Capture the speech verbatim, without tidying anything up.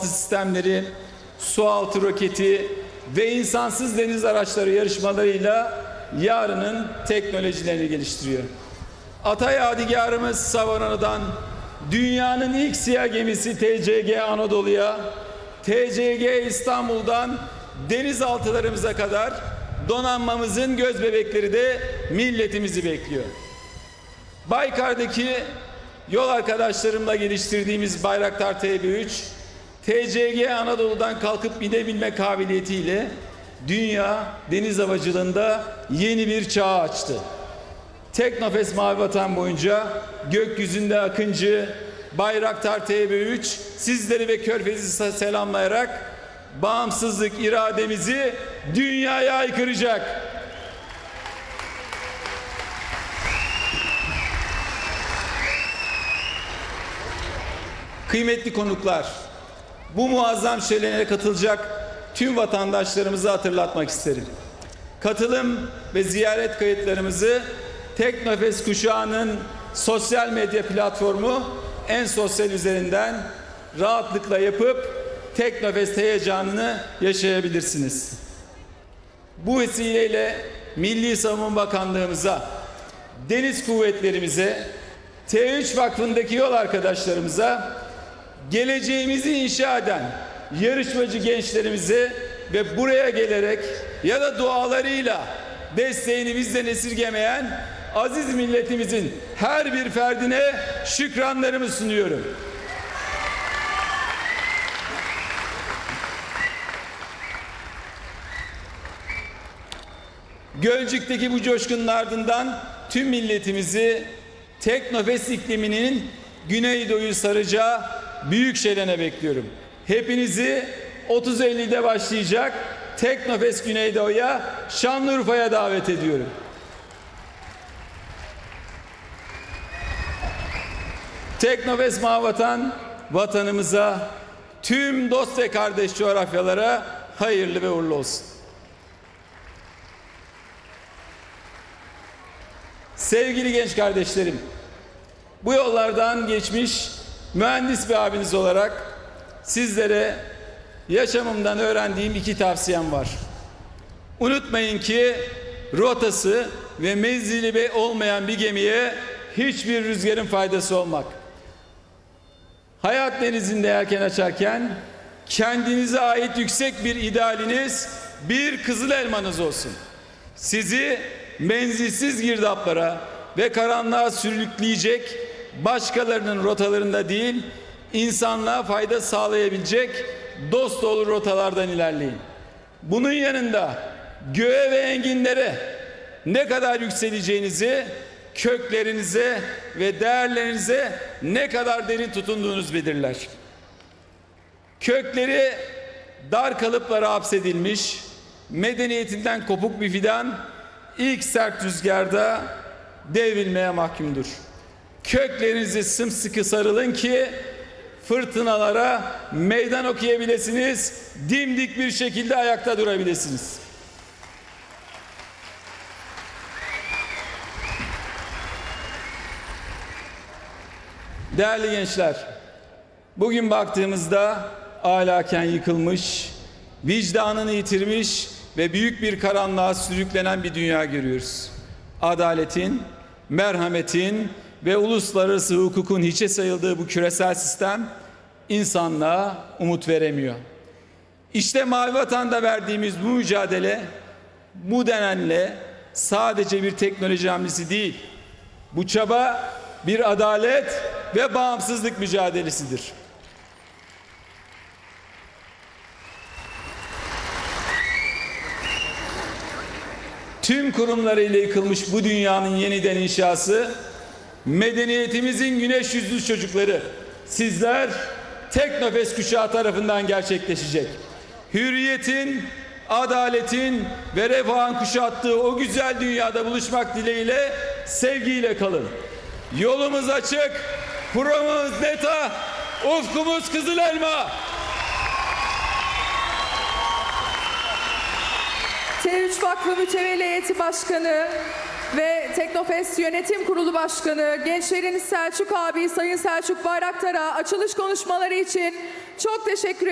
altı sistemleri, su altı roketi ve insansız deniz araçları yarışmalarıyla yarının teknolojilerini geliştiriyor. Ata yadigarımız Savana'dan dünyanın ilk siyah gemisi T C G Anadolu'ya, T C G İstanbul'dan denizaltılarımıza kadar donanmamızın göz bebekleri de milletimizi bekliyor. Baykar'daki yol arkadaşlarımla geliştirdiğimiz Bayraktar T B üç, T C G Anadolu'dan kalkıp binebilme kabiliyetiyle dünya deniz havacılığında yeni bir çağ açtı. Teknofest Mavi Vatan boyunca gökyüzünde akıncı Bayraktar T B üç sizleri ve Körfez'i selamlayarak bağımsızlık irademizi dünyaya aykıracak. Kıymetli konuklar, bu muazzam şölene katılacak tüm vatandaşlarımızı hatırlatmak isterim. Katılım ve ziyaret kayıtlarımızı Teknofest kuşağının sosyal medya platformu En Sosyal üzerinden rahatlıkla yapıp Teknofest heyecanını yaşayabilirsiniz. Bu vesileyle Milli Savunma Bakanlığımıza, Deniz Kuvvetlerimize, T üç Vakfı'ndaki yol arkadaşlarımıza, geleceğimizi inşa eden yarışmacı gençlerimize ve buraya gelerek ya da dualarıyla desteğini bizden esirgemeyen aziz milletimizin her bir ferdine şükranlarımı sunuyorum. Gölcük'teki bu coşkunun ardından tüm milletimizi Teknofest ikliminin Güneydoğu'yu saracağı büyük şölene bekliyorum. Hepinizi otuz Eylül'de başlayacak Teknofest Güneydoğu'ya, Şanlıurfa'ya davet ediyorum. Teknofest Mavi Vatan, vatanımıza, tüm dost ve kardeş coğrafyalara hayırlı ve uğurlu olsun. Sevgili genç kardeşlerim, bu yollardan geçmiş mühendis bir abiniz olarak sizlere yaşamımdan öğrendiğim iki tavsiyem var. Unutmayın ki rotası ve menzili olmayan bir gemiye hiçbir rüzgarın faydası olmak. Hayat denizinde yelken açarken kendinize ait yüksek bir idealiniz, bir kızıl elmanız olsun. Sizi menzilsiz girdaplara ve karanlığa sürükleyecek, başkalarının rotalarında değil, insanlığa fayda sağlayabilecek dost doğru rotalardan ilerleyin. Bunun yanında göğe ve enginlere ne kadar yükseleceğinizi, köklerinize ve değerlerinize ne kadar derin tutunduğunuz belirler. Kökleri dar kalıplara hapsedilmiş, medeniyetinden kopuk bir fidan ilk sert rüzgarda devrilmeye mahkumdur. Köklerinizi sımsıkı sarılın ki fırtınalara meydan okuyabilirsiniz, dimdik bir şekilde ayakta durabilirsiniz. Değerli gençler, bugün baktığımızda ahlaken yıkılmış, vicdanını yitirmiş ve büyük bir karanlığa sürüklenen bir dünya görüyoruz. Adaletin, merhametin ve uluslararası hukukun hiçe sayıldığı bu küresel sistem insanlığa umut veremiyor. İşte Mavi Vatan'da verdiğimiz bu mücadele bu denenle sadece bir teknoloji hamlesi değil. Bu çaba bir adalet ve bağımsızlık mücadelesidir. Tüm kurumlarıyla yıkılmış bu dünyanın yeniden inşası, medeniyetimizin güneş yüzlü çocukları, sizler Teknofest kuşağı tarafından gerçekleşecek. Hürriyetin, adaletin ve refahın kuşattığı o güzel dünyada buluşmak dileğiyle, sevgiyle kalın. Yolumuz açık, programımız neta, ufkumuz kızıl elma. T üç Vakfı Mütevelli Heyeti Başkanı ve Teknofest Yönetim Kurulu Başkanı Gençleriniz Selçuk abi, Sayın Selçuk Bayraktar'a açılış konuşmaları için çok teşekkür ederim.